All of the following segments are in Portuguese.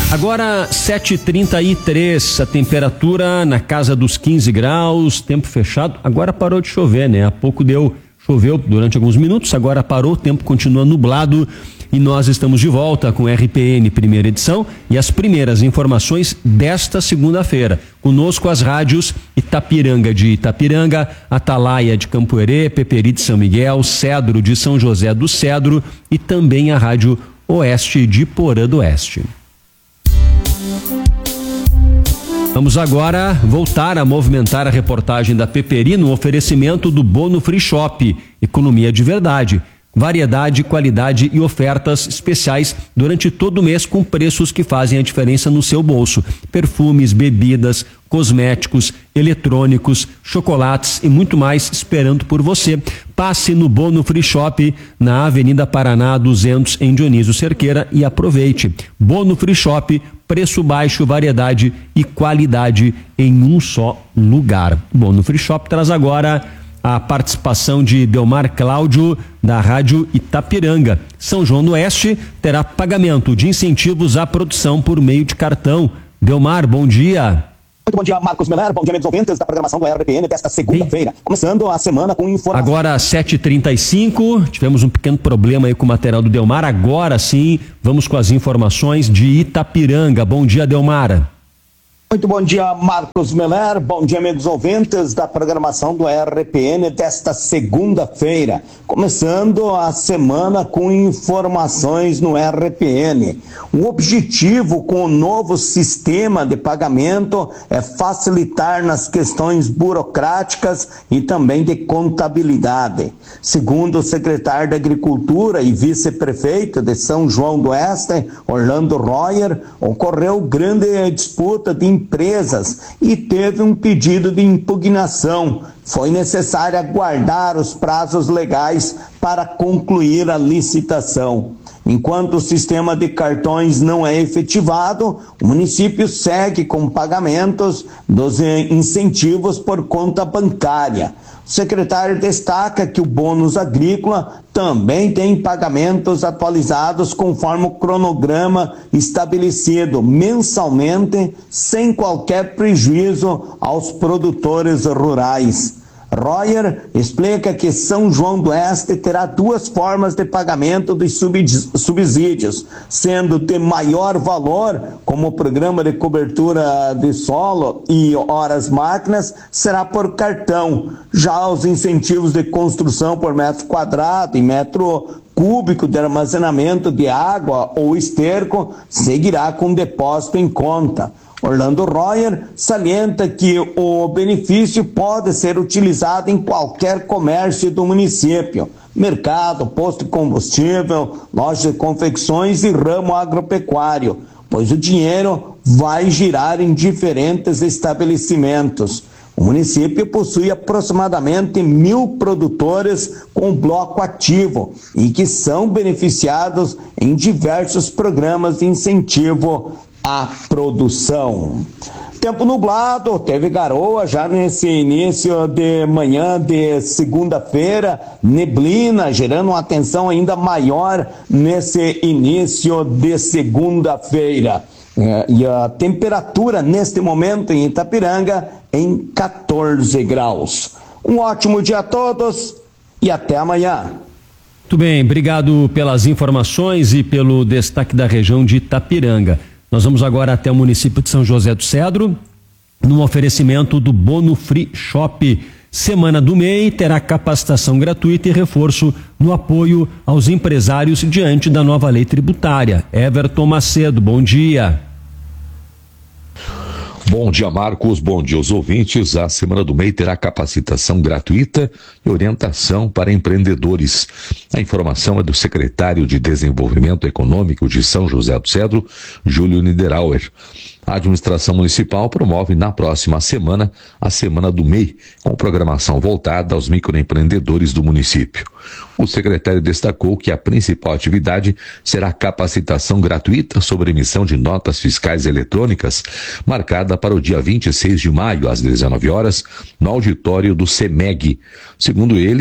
Agora 7h33, a temperatura na casa dos 15 graus, tempo fechado. Agora parou de chover, né? Há pouco choveu durante alguns minutos, agora parou, o tempo continua nublado e nós estamos de volta com RPN primeira edição e as primeiras informações desta segunda-feira. Conosco as rádios Itapiranga de Itapiranga, Atalaia de Campo Herê, Peperi de São Miguel, Cedro de São José do Cedro e também a rádio Oeste de Porã do Oeste. Vamos agora voltar a movimentar a reportagem da Peperi no oferecimento do Bono Free Shop, economia de verdade. Variedade, qualidade e ofertas especiais durante todo o mês com preços que fazem a diferença no seu bolso. Perfumes, bebidas, cosméticos, eletrônicos, chocolates e muito mais esperando por você. Passe no Bono Free Shop na Avenida Paraná 200 em Dionísio Cerqueira e aproveite. Bono Free Shop, preço baixo, variedade e qualidade em um só lugar. Bono Free Shop traz agora a participação de Delmar Cláudio, da Rádio Itapiranga. São João do Oeste terá pagamento de incentivos à produção por meio de cartão. Delmar, bom dia. Muito bom dia, Marcos Meller. Bom dia, amigos ouvintes da programação do RPN desta segunda-feira. Começando a semana com informações. Agora, 7h35, tivemos um pequeno problema aí com o material do Delmar. Agora sim, vamos com as informações de Itapiranga. Bom dia, Delmar. Muito bom dia, Marcos Meller. Bom dia, amigos ouvintes da programação do RPN desta segunda-feira. Começando a semana com informações no RPN. O objetivo com o novo sistema de pagamento é facilitar nas questões burocráticas e também de contabilidade. Segundo o secretário da Agricultura e vice-prefeito de São João do Oeste, Orlando Royer, ocorreu grande disputa de empresas e teve um pedido de impugnação. Foi necessário aguardar os prazos legais para concluir a licitação. Enquanto o sistema de cartões não é efetivado, o município segue com pagamentos dos incentivos por conta bancária. O secretário destaca que o bônus agrícola também tem pagamentos atualizados conforme o cronograma estabelecido mensalmente, sem qualquer prejuízo aos produtores rurais. Royer explica que São João do Oeste terá duas formas de pagamento dos subsídios, sendo de maior valor, como o programa de cobertura de solo e horas máquinas, será por cartão. Já os incentivos de construção por metro quadrado e metro cúbico de armazenamento de água ou esterco seguirá com depósito em conta. Orlando Royer salienta que o benefício pode ser utilizado em qualquer comércio do município, mercado, posto de combustível, loja de confecções e ramo agropecuário, pois o dinheiro vai girar em diferentes estabelecimentos. O município possui aproximadamente 1.000 produtores com bloco ativo e que são beneficiados em diversos programas de incentivo à produção. Tempo nublado, teve garoa já nesse início de manhã de segunda-feira, neblina, gerando uma tensão ainda maior nesse início de segunda-feira. E a temperatura neste momento em Itapiranga em 14 graus. Um ótimo dia a todos e até amanhã. Muito bem, obrigado pelas informações e pelo destaque da região de Itapiranga. Nós vamos agora até o município de São José do Cedro, num oferecimento do Bono Free Shop. Semana do MEI terá capacitação gratuita e reforço no apoio aos empresários diante da nova lei tributária. Everton Macedo, bom dia. Bom dia, Marcos. Bom dia aos ouvintes. A Semana do MEI terá capacitação gratuita e orientação para empreendedores. A informação é do secretário de Desenvolvimento Econômico de São José do Cedro, Júlio Niederauer. A administração municipal promove na próxima semana a Semana do MEI, com programação voltada aos microempreendedores do município. O secretário destacou que a principal atividade será a capacitação gratuita sobre emissão de notas fiscais eletrônicas, marcada para o dia 26 de maio, às 19 horas, no auditório do CEMEG. Segundo ele,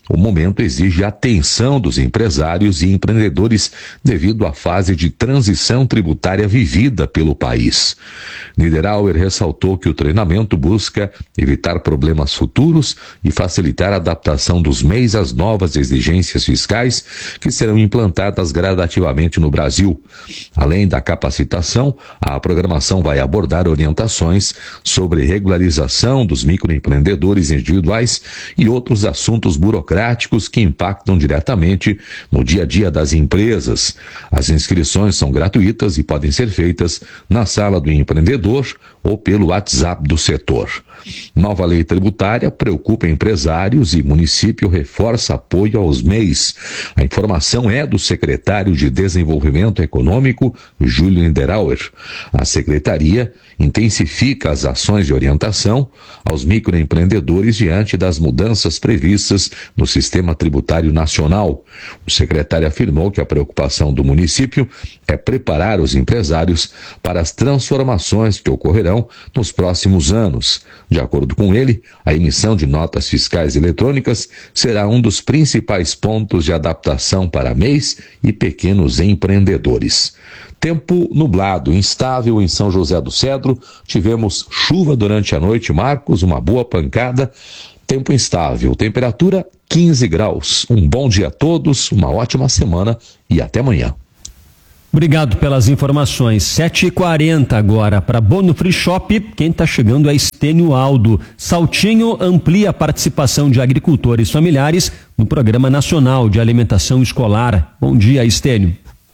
O momento exige a atenção dos empresários e empreendedores devido à fase de transição tributária vivida pelo país. Niederauer ressaltou que o treinamento busca evitar problemas futuros e facilitar a adaptação dos MEIs às novas exigências fiscais que serão implantadas gradativamente no Brasil. Além da capacitação, a programação vai abordar orientações sobre regularização dos microempreendedores individuais e outros assuntos burocráticos que impactam diretamente no dia a dia das empresas. As inscrições são gratuitas e podem ser feitas na sala do empreendedor ou pelo WhatsApp do setor. Nova lei tributária preocupa empresários e município reforça apoio aos MEIs. A informação é do secretário de Desenvolvimento Econômico, Júlio Niederauer. A secretaria intensifica as ações de orientação aos microempreendedores diante das mudanças previstas no sistema tributário nacional. O secretário afirmou que a preocupação do município é preparar os empresários para as transformações que ocorrerão nos próximos anos. De acordo com ele, a emissão de notas fiscais eletrônicas será um dos principais pontos de adaptação para MEIs e pequenos empreendedores. Tempo nublado, instável em São José do Cedro. Tivemos chuva durante a noite, Marcos, uma boa pancada. Tempo instável, temperatura 15 graus. Um bom dia a todos, uma ótima semana e até amanhã. Obrigado pelas informações. 7h40 agora para Bono Free Shop. Quem está chegando é Estênio Aldo. Saltinho amplia a participação de agricultores familiares no Programa Nacional de Alimentação Escolar. Bom dia, Estênio.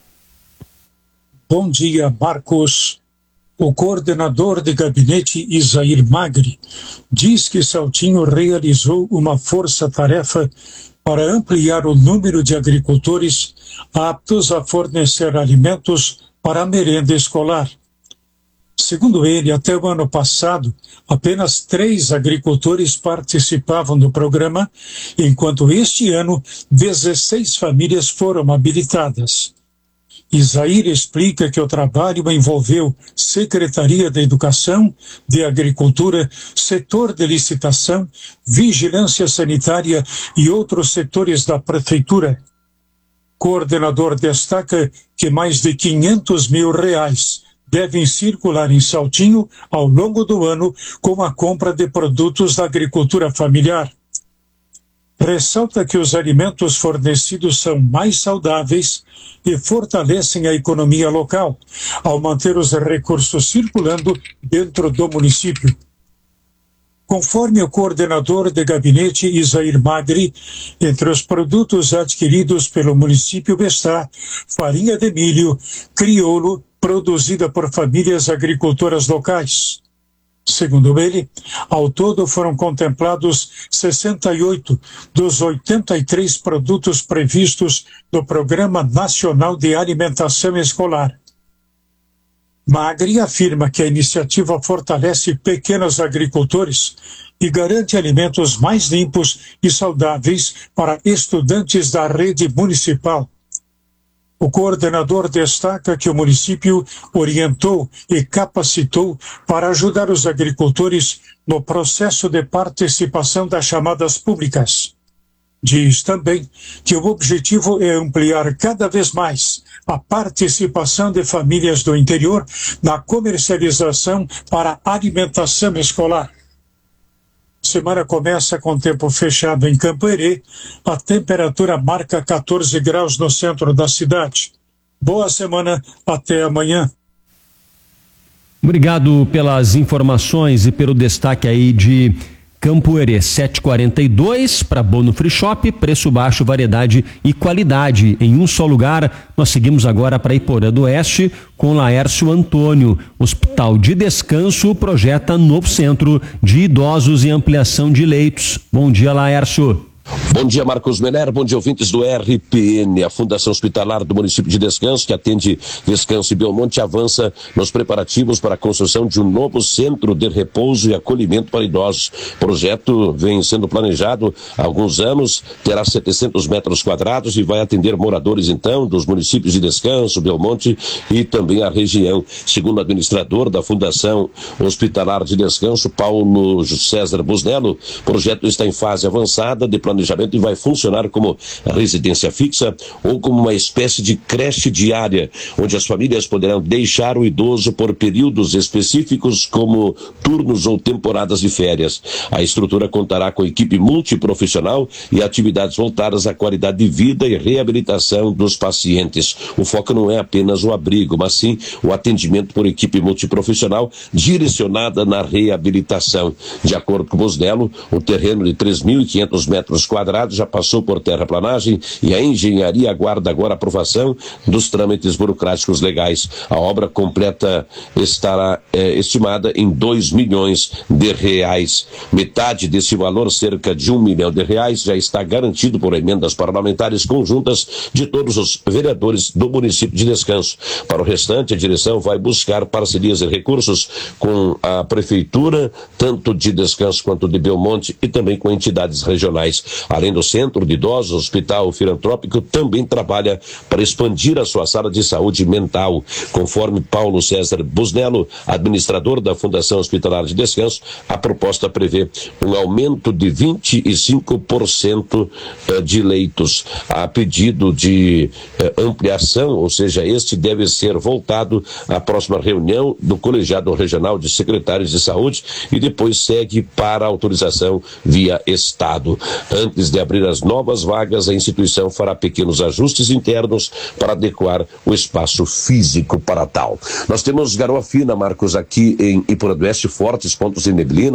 Bom dia, Marcos. O coordenador de gabinete Isair Magri diz que Saltinho realizou uma força-tarefa para ampliar o número de agricultores aptos a fornecer alimentos para a merenda escolar. Segundo ele, até o ano passado, apenas 3 agricultores participavam do programa, enquanto este ano 16 famílias foram habilitadas. Isair explica que o trabalho envolveu Secretaria da Educação, de Agricultura, setor de licitação, vigilância sanitária e outros setores da Prefeitura. Coordenador destaca que mais de R$500 mil devem circular em Saltinho ao longo do ano com a compra de produtos da agricultura familiar. Ressalta que os alimentos fornecidos são mais saudáveis e fortalecem a economia local, ao manter os recursos circulando dentro do município. Conforme o coordenador de gabinete Isair Magri, entre os produtos adquiridos pelo município está farinha de milho, crioulo, produzida por famílias agricultoras locais. Segundo ele, ao todo foram contemplados 68 dos 83 produtos previstos no Programa Nacional de Alimentação Escolar. Magri afirma que a iniciativa fortalece pequenos agricultores e garante alimentos mais limpos e saudáveis para estudantes da rede municipal. O coordenador destaca que o município orientou e capacitou para ajudar os agricultores no processo de participação das chamadas públicas. Diz também que o objetivo é ampliar cada vez mais a participação de famílias do interior na comercialização para alimentação escolar. Semana começa com tempo fechado em Campo Herê. A temperatura marca 14 graus no centro da cidade. Boa semana, até amanhã. Obrigado pelas informações e pelo destaque aí de Campo Herê. 7h42 para Bono Free Shop, preço baixo, variedade e qualidade em um só lugar. Nós seguimos agora para Iporã do Oeste com Laércio Antônio. Hospital de Descanso projeta novo centro de idosos e ampliação de leitos. Bom dia, Laércio. Bom dia, Marcos Meller, bom dia, ouvintes do RPN. A Fundação Hospitalar do município de Descanso, que atende Descanso e Belmonte, avança nos preparativos para a construção de um novo centro de repouso e acolhimento para idosos. O projeto vem sendo planejado há alguns anos, terá 700 metros quadrados e vai atender moradores, então, dos municípios de Descanso, Belmonte e também a região. Segundo o administrador da Fundação Hospitalar de Descanso, Paulo César Busnello, o projeto está em fase avançada de planejamento planejamento e vai funcionar como residência fixa ou como uma espécie de creche diária, onde as famílias poderão deixar o idoso por períodos específicos, como turnos ou temporadas de férias. A estrutura contará com equipe multiprofissional e atividades voltadas à qualidade de vida e reabilitação dos pacientes. O foco não é apenas o abrigo, mas sim o atendimento por equipe multiprofissional direcionada na reabilitação. De acordo com o Busnello, o terreno de 3.500 metros quadrados já passou por terraplanagem e a engenharia aguarda agora a aprovação dos trâmites burocráticos legais. A obra completa estará estimada em R$2 milhões. Metade desse valor, cerca de R$1 milhão, já está garantido por emendas parlamentares conjuntas de todos os vereadores do município de Descanso. Para o restante, a direção vai buscar parcerias e recursos com a prefeitura, tanto de Descanso quanto de Belmonte, e também com entidades regionais. Além do Centro de Idosos, o Hospital Filantrópico também trabalha para expandir a sua sala de saúde mental. Conforme Paulo César Busnello, administrador da Fundação Hospitalar de Descanso, a proposta prevê um aumento de 25% de leitos. A pedido de ampliação, ou seja, este deve ser voltado à próxima reunião do Colegiado Regional de Secretários de Saúde e depois segue para autorização via Estado. Antes de abrir as novas vagas, a instituição fará pequenos ajustes internos para adequar o espaço físico para tal. Nós temos garoa fina, Marcos, aqui em Iporã do Oeste, fortes pontos de neblina.